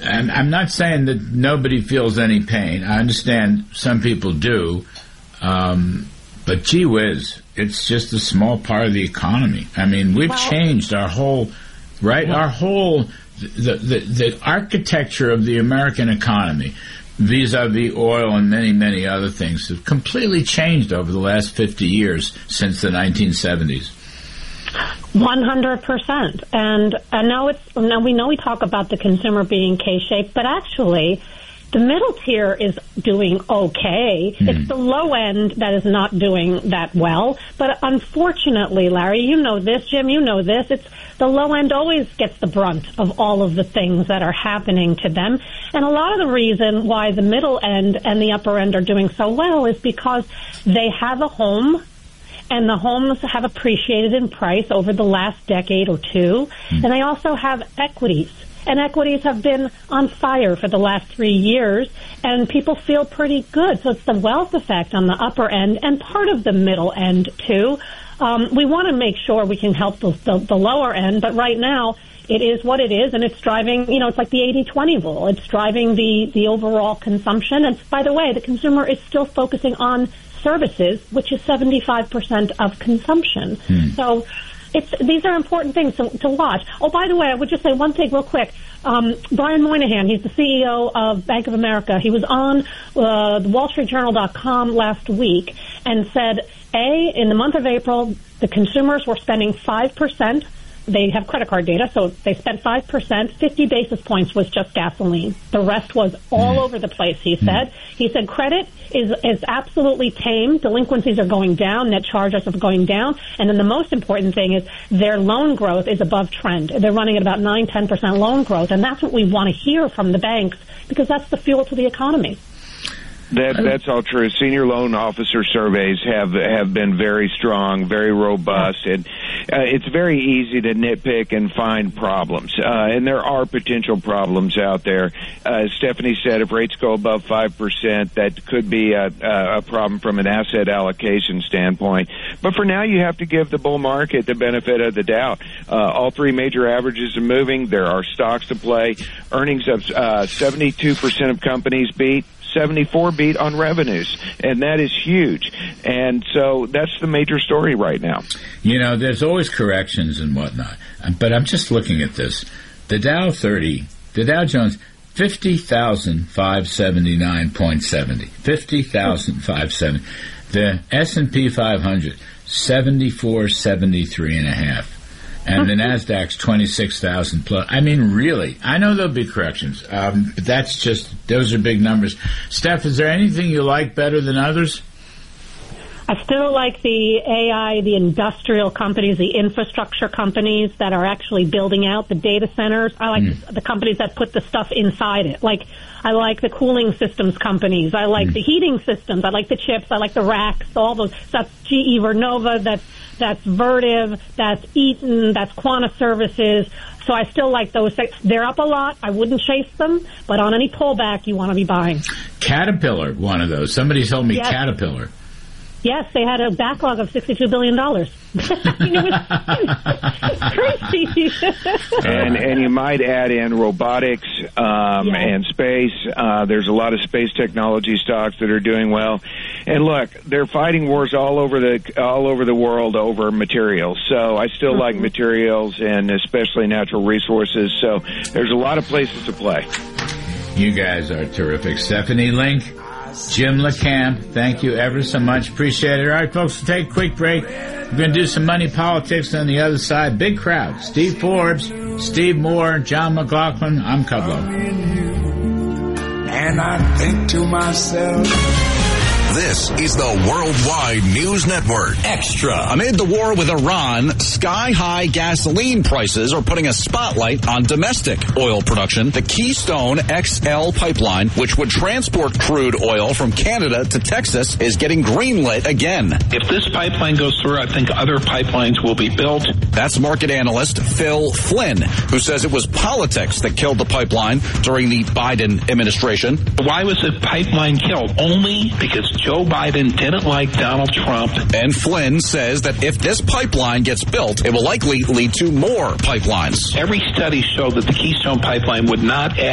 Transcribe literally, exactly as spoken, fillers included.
I'm, I'm not saying that nobody feels any pain. I understand some people do. Um, but gee whiz, it's just a small part of the economy. I mean, we've well, changed our whole, right? Well, our whole, the, the, the architecture of the American economy, vis-a-vis oil and many, many other things, have completely changed over the last fifty years since the nineteen seventies. One hundred percent. And I know it's, now we know we talk about the consumer being K-shaped, but actually, the middle tier is doing okay. Mm. It's the low end that is not doing that well. But unfortunately, Larry, you know this, Jim, you know this, it's the low end always gets the brunt of all of the things that are happening to them. And a lot of the reason why the middle end and the upper end are doing so well is because they have a home, and the homes have appreciated in price over the last decade or two. Mm. And they also have equities. And equities have been on fire for the last three years, and people feel pretty good. So it's the wealth effect on the upper end and part of the middle end, too. Um, we want to make sure we can help the, the, the lower end, but right now it is what it is, and it's driving, you know, it's like the eighty twenty rule. It's driving the, the overall consumption. And by the way, the consumer is still focusing on services, which is seventy-five percent of consumption. Hmm. So It's, these are important things to, to watch. Oh, by the way, I would just say one thing real quick. Um, Brian Moynihan, he's the C E O of Bank of America. He was on uh, the Wall Street Journal dot com last week and said, A, in the month of April, the consumers were spending five percent. They have credit card data, so they spent five percent. fifty basis points was just gasoline. The rest was all mm. over the place, he said. Mm. He said credit is is absolutely tame. Delinquencies are going down. Net charge-offs are going down. And then the most important thing is their loan growth is above trend. They're running at about nine, ten percent loan growth. And that's what we want to hear from the banks because that's the fuel to the economy. That, that's all true. Senior loan officer surveys have have been very strong, very robust, and uh, it's very easy to nitpick and find problems. Uh, and there are potential problems out there. Uh, as Stephanie said, if rates go above five percent, that could be a, a problem from an asset allocation standpoint. But for now, you have to give the bull market the benefit of the doubt. Uh, all three major averages are moving. There are stocks to play. Earnings of uh, seventy-two percent of companies beat. seventy-four beat on revenues, and that is huge. And so that's the major story right now. You know, there's always corrections and whatnot, but I'm just looking at this. The Dow thirty, the Dow Jones, fifty thousand five hundred seventy-nine point seven zero. fifty thousand five hundred seventy. The S and P five hundred, seventy-four seventy-three and a half. And the NASDAQ's twenty-six thousand plus. I mean, really, I know there'll be corrections, um, but that's just, those are big numbers. Steph, is there anything you like better than others? I still like the A I, the industrial companies, the infrastructure companies that are actually building out the data centers. I like mm. the companies that put the stuff inside it. Like, I like the cooling systems companies. I like mm. the heating systems. I like the chips. I like the racks, all those. That's G E Vernova, that's That's Vertiv, that's Eaton, that's Quanta Services. So I still like those. They're up a lot. I wouldn't chase them, but on any pullback, you want to be buying. Caterpillar, one of those. Somebody told me yes. Caterpillar. Yes, they had a backlog of sixty-two billion dollars. It was crazy. and, and you might add in robotics um, yes. and space. Uh, there's a lot of space technology stocks that are doing well. And look, they're fighting wars all over the all over the world over materials. So I still mm-hmm. like materials and especially natural resources. So there's a lot of places to play. You guys are terrific. Stephanie Link, Jim LeCamp, thank you ever so much. Appreciate it. All right, folks, we'll take a quick break. We're going to do some money politics on the other side. Big crowd. Steve Forbes, Steve Moore, John McLaughlin. I'm Kudlow. And I think to myself, this is the Worldwide News Network. Extra. Amid the war with Iran, sky-high gasoline prices are putting a spotlight on domestic oil production. The Keystone X L pipeline, which would transport crude oil from Canada to Texas, is getting greenlit again. If this pipeline goes through, I think other pipelines will be built. That's market analyst Phil Flynn, who says it was politics that killed the pipeline during the Biden administration. Why was the pipeline killed? Only because Joe Biden didn't like Donald Trump. And Flynn says that if this pipeline gets built, it will likely lead to more pipelines. Every study showed that the Keystone Pipeline would not add